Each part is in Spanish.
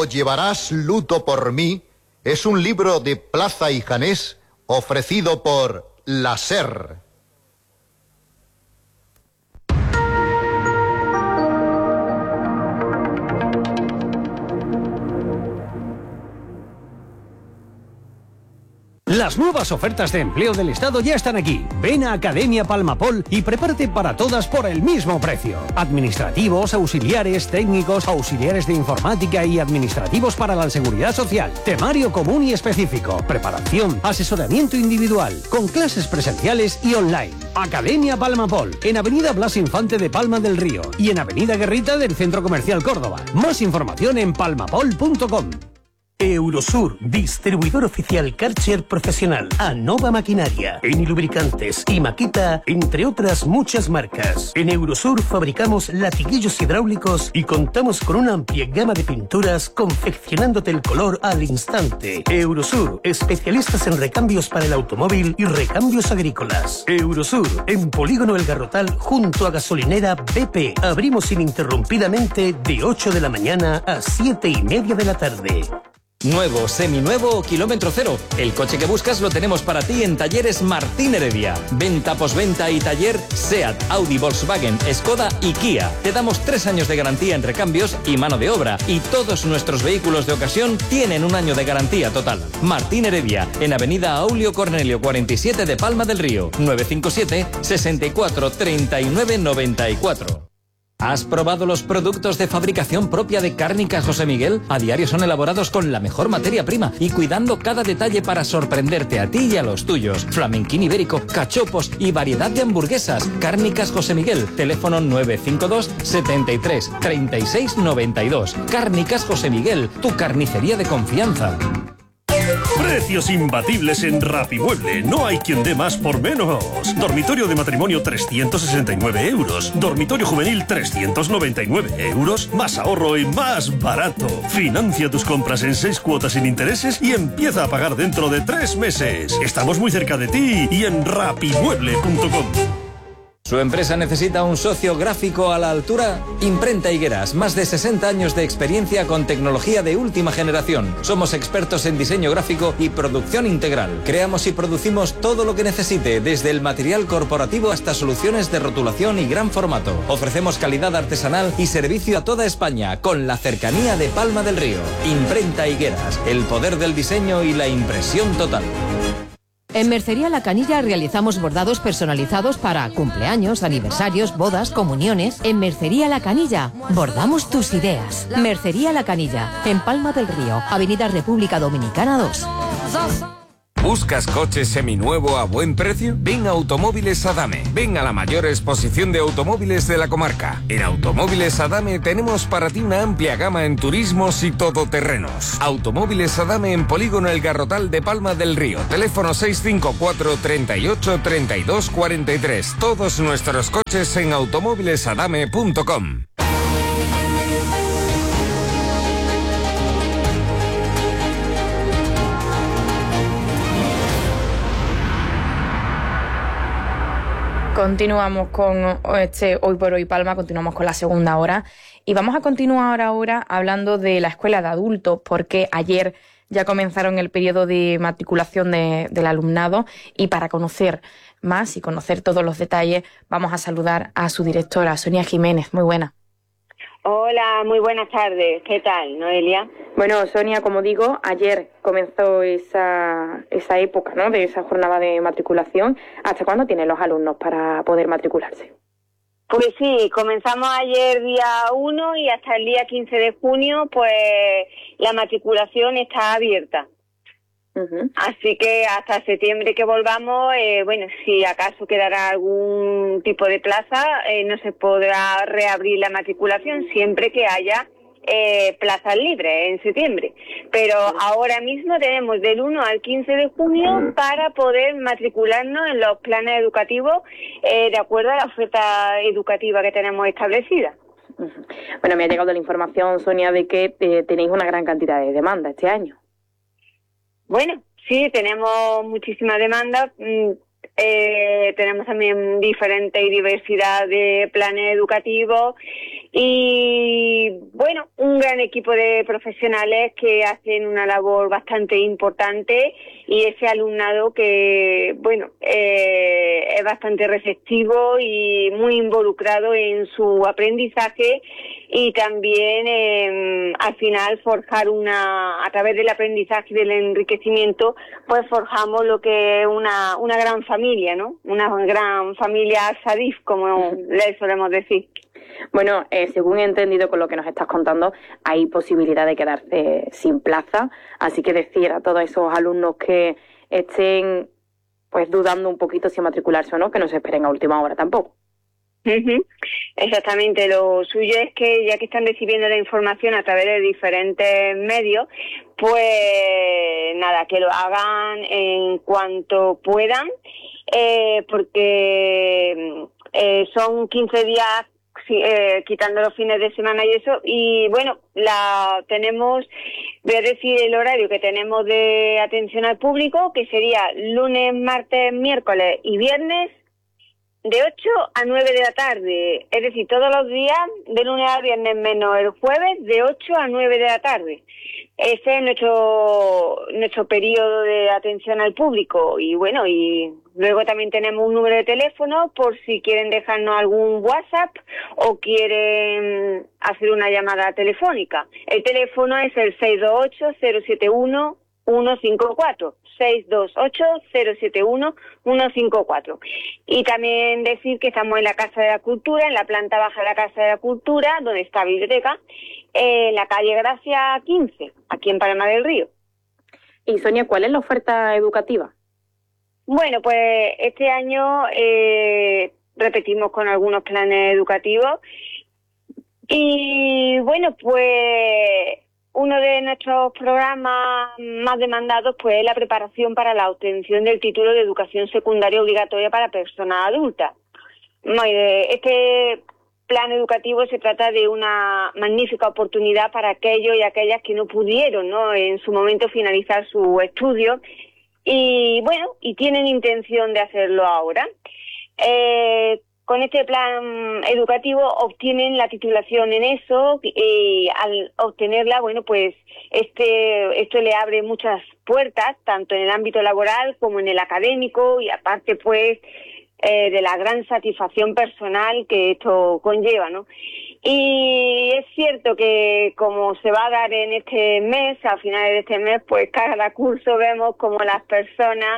o llevarás luto por mí es un libro de Plaza y Janés ofrecido por la SER. Las nuevas ofertas de empleo del Estado ya están aquí. Ven a Academia Palmapol y prepárate para todas por el mismo precio. Administrativos, auxiliares, técnicos, auxiliares de informática y administrativos para la seguridad social. Temario común y específico. Preparación, asesoramiento individual, con clases presenciales y online. Academia Palmapol, en Avenida Blas Infante de Palma del Río y en Avenida Guerrita del Centro Comercial Córdoba. Más información en palmapol.com. Eurosur, distribuidor oficial Karcher profesional, Anova Maquinaria, Eni Lubricantes y Makita, entre otras muchas marcas. En Eurosur fabricamos latiguillos hidráulicos y contamos con una amplia gama de pinturas confeccionándote el color al instante. Eurosur, especialistas en recambios para el automóvil y recambios agrícolas. Eurosur, en Polígono El Garrotal junto a gasolinera BP. Abrimos ininterrumpidamente de 8 de la mañana a 7:30 de la tarde. Nuevo, seminuevo o kilómetro cero. El coche que buscas lo tenemos para ti en Talleres Martín Heredia. Venta, posventa y taller SEAT, Audi, Volkswagen, Skoda y Kia. Te damos 3 años de garantía en recambios y mano de obra. Y todos nuestros vehículos de ocasión tienen 1 año de garantía total. Martín Heredia, en Avenida Aulio Cornelio 47 de Palma del Río. 957 64 39 94. ¿Has probado los productos de fabricación propia de Cárnicas José Miguel? A diario son elaborados con la mejor materia prima y cuidando cada detalle para sorprenderte a ti y a los tuyos. Flamenquín ibérico, cachopos y variedad de hamburguesas. Cárnicas José Miguel, teléfono 952 73 36 92. Cárnicas José Miguel, tu carnicería de confianza. Precios imbatibles en Rapimueble. No hay quien dé más por menos. Dormitorio de matrimonio 369 euros. Dormitorio juvenil 399 euros. Más ahorro y más barato. Financia tus compras en 6 cuotas sin intereses y empieza a pagar dentro de 3 meses. Estamos muy cerca de ti y en rapimueble.com. ¿Su empresa necesita un socio gráfico a la altura? Imprenta Higueras, más de 60 años de experiencia con tecnología de última generación. Somos expertos en diseño gráfico y producción integral. Creamos y producimos todo lo que necesite, desde el material corporativo hasta soluciones de rotulación y gran formato. Ofrecemos calidad artesanal y servicio a toda España, con la cercanía de Palma del Río. Imprenta Higueras, el poder del diseño y la impresión total. En Mercería La Canilla realizamos bordados personalizados para cumpleaños, aniversarios, bodas, comuniones. En Mercería La Canilla bordamos tus ideas. Mercería La Canilla, en Palma del Río, Avenida República Dominicana 2. ¿Buscas coche seminuevo a buen precio? Ven a Automóviles Adame. Ven a la mayor exposición de automóviles de la comarca. En Automóviles Adame tenemos para ti una amplia gama en turismos y todoterrenos. Automóviles Adame en Polígono El Garrotal de Palma del Río. Teléfono 654 38 32 43. Todos nuestros coches en automóvilesadame.com. Continuamos con Hoy por Hoy Palma, continuamos con la segunda hora y vamos a continuar ahora hablando de la escuela de adultos, porque ayer ya comenzaron el periodo de matriculación del alumnado y para conocer más y conocer todos los detalles vamos a saludar a su directora, Sonia Jiménez. Muy buena. Hola, muy buenas tardes. ¿Qué tal, Noelia? Bueno, Sonia, como digo, ayer comenzó esa época, ¿no?, de esa jornada de matriculación. ¿Hasta cuándo tienen los alumnos para poder matricularse? Pues sí, comenzamos ayer día 1 y hasta el día 15 de junio, pues la matriculación está abierta. Así que hasta septiembre que volvamos, bueno, si acaso quedará algún tipo de plaza, no se podrá reabrir la matriculación siempre que haya plazas libres en septiembre. Pero ahora mismo tenemos del 1 al 15 de junio para poder matricularnos en los planes educativos de acuerdo a la oferta educativa que tenemos establecida. Bueno, me ha llegado la información, Sonia, de que tenéis una gran cantidad de demanda este año. Bueno, sí, tenemos muchísimas demandas. Tenemos también diferente y diversidad de planes educativos Y bueno, un gran equipo de profesionales que hacen una labor bastante importante, y ese alumnado que, bueno, es bastante receptivo y muy involucrado en su aprendizaje, y también al final forjar a través del aprendizaje y del enriquecimiento, pues forjamos lo que es una gran familia, ¿no? Una gran familia SADIF, como le solemos decir. Bueno, según he entendido con lo que nos estás contando, hay posibilidad de quedarse sin plaza, así que decir a todos esos alumnos que estén pues dudando un poquito si matricularse o no, que no se esperen a última hora tampoco. Exactamente, lo suyo es que ya que están recibiendo la información a través de diferentes medios, pues nada, que lo hagan en cuanto puedan, porque son 15 días quitando los fines de semana y eso, y bueno, voy a decir el horario que tenemos de atención al público, que sería lunes, martes, miércoles y viernes, de 8 a 9 de la tarde, es decir, todos los días, de lunes a viernes menos el jueves, de 8 a 9 de la tarde. Ese es nuestro periodo de atención al público. Y bueno, y luego también tenemos un número de teléfono por si quieren dejarnos algún WhatsApp o quieren hacer una llamada telefónica. El teléfono es el 628-071-154. 628-071-154. Y también decir que estamos en la Casa de la Cultura, en la planta baja de la Casa de la Cultura, donde está la biblioteca, en la calle Gracia 15, aquí en Palma del Río. Y Sonia, ¿cuál es la oferta educativa? Bueno, pues este año repetimos con algunos planes educativos. Y bueno, pues uno de nuestros programas más demandados pues es la preparación para la obtención del título de educación secundaria obligatoria para personas adultas. Este plan educativo se trata de una magnífica oportunidad para aquellos y aquellas que no pudieron, ¿no?, en su momento finalizar su estudio y bueno, y tienen intención de hacerlo ahora. Con este plan educativo obtienen la titulación en eso, y al obtenerla, bueno, pues esto le abre muchas puertas, tanto en el ámbito laboral como en el académico, y aparte, pues, de la gran satisfacción personal que esto conlleva, ¿no? Y es cierto que como se va a dar en este mes, a finales de este mes, pues cada curso vemos como las personas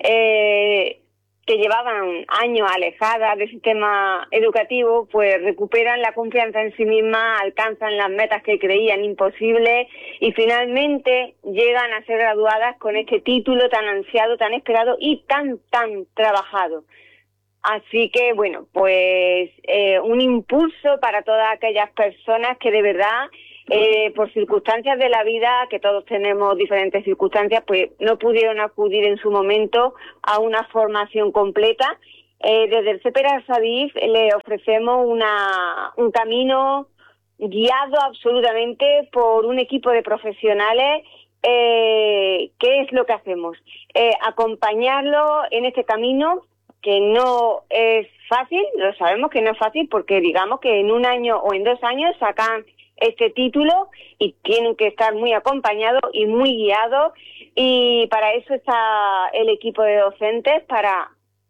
que llevaban años alejadas del sistema educativo, pues recuperan la confianza en sí mismas, alcanzan las metas que creían imposibles y finalmente llegan a ser graduadas con este título tan ansiado, tan esperado y tan trabajado. Así que, bueno, pues un impulso para todas aquellas personas que de verdad, por circunstancias de la vida, que todos tenemos diferentes circunstancias, pues no pudieron acudir en su momento a una formación completa. Desde el CEPERA SADIF le ofrecemos un camino guiado absolutamente por un equipo de profesionales. ¿Qué es lo que hacemos? Acompañarlo en este camino, que no es fácil, lo sabemos que no es fácil, porque digamos que en un año o en 2 años sacan este título y tienen que estar muy acompañados y muy guiados, y para eso está el equipo de docentes, para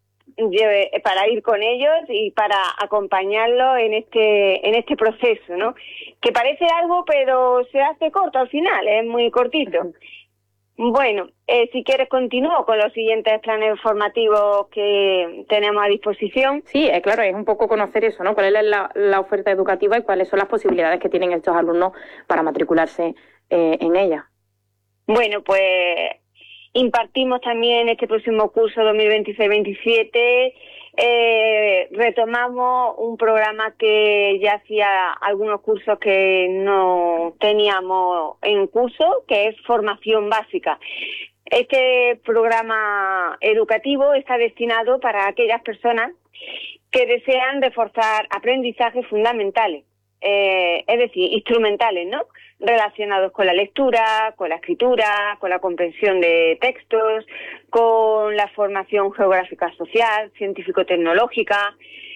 ir con ellos y para acompañarlos en este proceso, ¿no? Que parece algo, pero se hace corto al final, es muy cortito. Bueno, si quieres continúo con los siguientes planes formativos que tenemos a disposición. Sí, claro, es un poco conocer eso, ¿no? ¿Cuál es la oferta educativa y cuáles son las posibilidades que tienen estos alumnos para matricularse en ella? Bueno, pues impartimos también este próximo curso 2026-27. Retomamos un programa que ya hacía algunos cursos que no teníamos en curso, que es formación básica. Este programa educativo está destinado para aquellas personas que desean reforzar aprendizajes fundamentales, es decir, instrumentales, ¿no?, relacionados con la lectura, con la escritura, con la comprensión de textos, con la formación geográfica social, científico-tecnológica,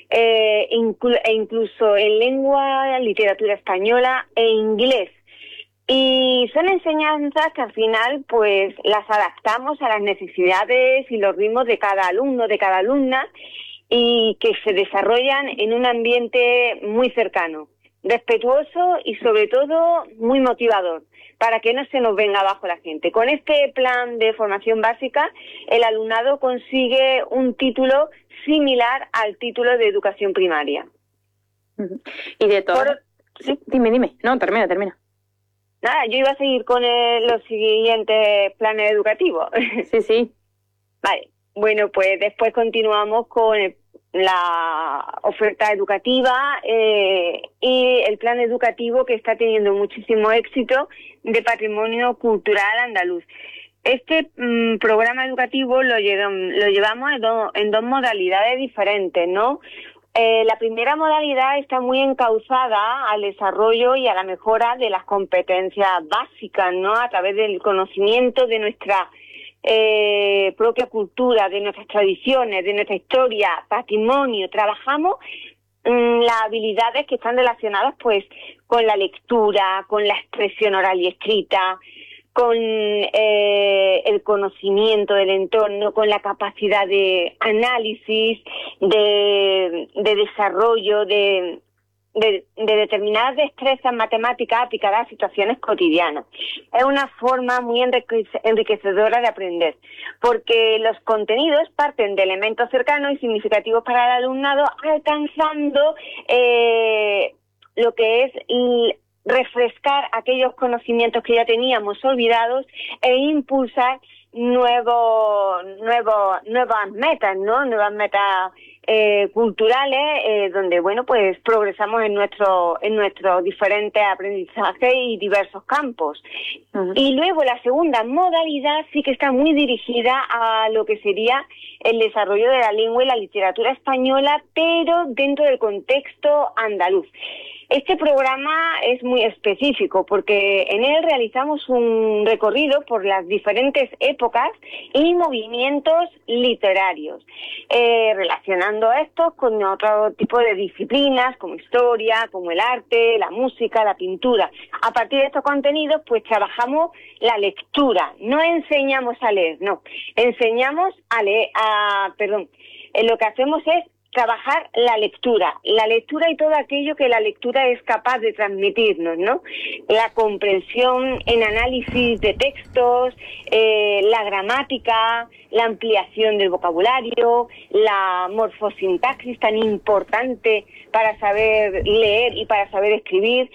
e incluso en lengua, literatura española e inglés. Y son enseñanzas que al final pues las adaptamos a las necesidades y los ritmos de cada alumno, de cada alumna, y que se desarrollan en un ambiente muy cercano, respetuoso y sobre todo muy motivador, para que no se nos venga abajo la gente. Con este plan de formación básica, el alumnado consigue un título similar al título de educación primaria. Y de todo... Sí, dime. No, termina. Nada, yo iba a seguir con los siguientes planes educativos. Sí. Vale, bueno, pues después continuamos con la oferta educativa y el plan educativo que está teniendo muchísimo éxito de patrimonio cultural andaluz. Este programa educativo lo llevamos en dos modalidades diferentes, ¿no? La primera modalidad está muy encauzada al desarrollo y a la mejora de las competencias básicas, ¿no? A través del conocimiento de nuestra propia cultura, de nuestras tradiciones, de nuestra historia, patrimonio. Trabajamos las habilidades que están relacionadas pues con la lectura, con la expresión oral y escrita, con el conocimiento del entorno, con la capacidad de análisis, de desarrollo de determinadas destrezas matemáticas aplicadas a situaciones cotidianas. Es una forma muy enriquecedora de aprender, porque los contenidos parten de elementos cercanos y significativos para el alumnado, alcanzando lo que es refrescar aquellos conocimientos que ya teníamos olvidados e impulsar nuevas metas, ¿no? Nuevas metas culturales, donde bueno pues progresamos en nuestros diferentes aprendizajes y diversos campos. Y luego la segunda modalidad sí que está muy dirigida a lo que sería el desarrollo de la lengua y la literatura española, pero dentro del contexto andaluz. Este programa es muy específico porque en él realizamos un recorrido por las diferentes épocas y movimientos literarios, relacionando estos con otro tipo de disciplinas como historia, como el arte, la música, la pintura. A partir de estos contenidos pues trabajamos la lectura, no enseñamos a leer, no, enseñamos a leer, lo que hacemos es trabajar la lectura y todo aquello que la lectura es capaz de transmitirnos, ¿no? La comprensión en análisis de textos, la gramática, la ampliación del vocabulario, la morfosintaxis tan importante para saber leer y para saber escribir,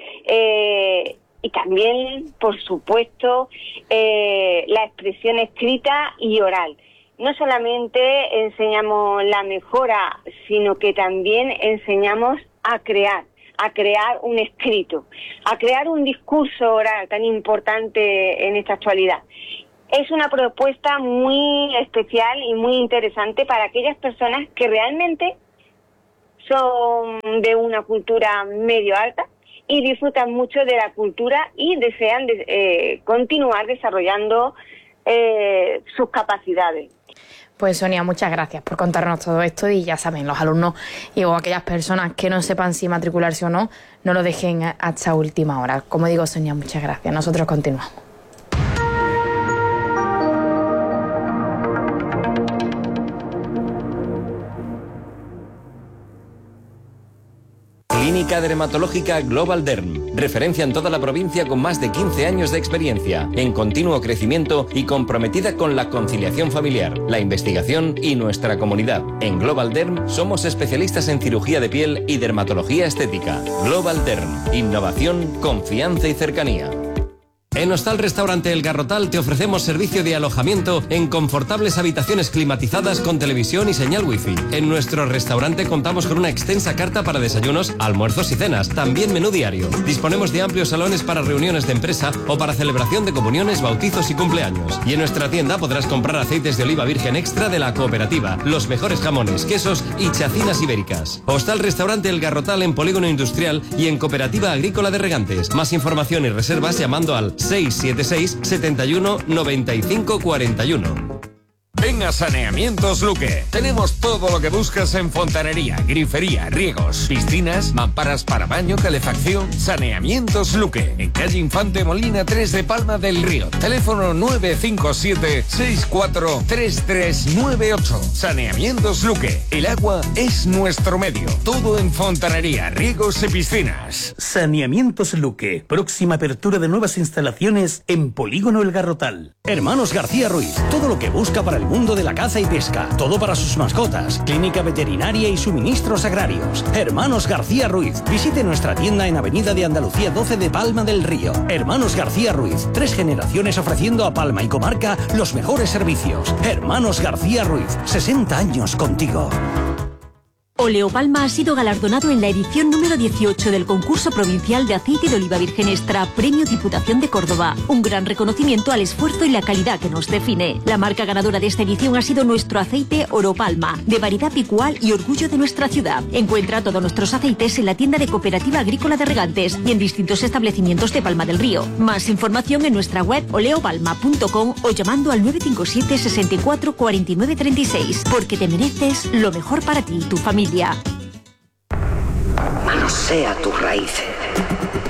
y también, por supuesto, la expresión escrita y oral. No solamente enseñamos la mejora, sino que también enseñamos a crear un escrito, a crear un discurso oral tan importante en esta actualidad. Es una propuesta muy especial y muy interesante para aquellas personas que realmente son de una cultura medio alta y disfrutan mucho de la cultura y desean continuar desarrollando sus capacidades. Pues Sonia, muchas gracias por contarnos todo esto y ya saben, los alumnos y o aquellas personas que no sepan si matricularse o no, no lo dejen hasta última hora. Como digo, Sonia, muchas gracias. Nosotros continuamos. Clínica Dermatológica Global Derm, referencia en toda la provincia con más de 15 años de experiencia, en continuo crecimiento y comprometida con la conciliación familiar, la investigación y nuestra comunidad. En Global Derm somos especialistas en cirugía de piel y dermatología estética. Global Derm, innovación, confianza y cercanía. En Hostal Restaurante El Garrotal te ofrecemos servicio de alojamiento en confortables habitaciones climatizadas con televisión y señal wifi. En nuestro restaurante contamos con una extensa carta para desayunos, almuerzos y cenas, también menú diario. Disponemos de amplios salones para reuniones de empresa o para celebración de comuniones, bautizos y cumpleaños. Y en nuestra tienda podrás comprar aceites de oliva virgen extra de la Cooperativa, los mejores jamones, quesos y chacinas ibéricas. Hostal Restaurante El Garrotal en Polígono Industrial y en Cooperativa Agrícola de Regantes. Más información y reservas llamando al 676 71 95 41. Ven a Saneamientos Luque. Tenemos todo lo que buscas en fontanería, grifería, riegos, piscinas, mamparas para baño, calefacción. Saneamientos Luque. En calle Infante Molina 3 de Palma del Río. Teléfono 957-643398. Saneamientos Luque. El agua es nuestro medio. Todo en fontanería, riegos y piscinas. Saneamientos Luque. Próxima apertura de nuevas instalaciones en Polígono El Garrotal. Hermanos García Ruiz. Todo lo que busca para el mundo de la caza y pesca. Todo para sus mascotas. Clínica veterinaria y suministros agrarios. Hermanos García Ruiz. Visite nuestra tienda en Avenida de Andalucía 12 de Palma del Río. Hermanos García Ruiz. 3 generaciones ofreciendo a Palma y comarca los mejores servicios. Hermanos García Ruiz. 60 años contigo. Oleopalma ha sido galardonado en la edición número 18 del concurso provincial de aceite de oliva virgen extra, Premio Diputación de Córdoba. Un gran reconocimiento al esfuerzo y la calidad que nos define. La marca ganadora de esta edición ha sido nuestro aceite Oropalma, de variedad picual y orgullo de nuestra ciudad. Encuentra todos nuestros aceites en la tienda de Cooperativa Agrícola de Regantes y en distintos establecimientos de Palma del Río. Más información en nuestra web oleopalma.com o llamando al 957 64 49 36, porque te mereces lo mejor para ti y tu familia. Manosea tus raíces.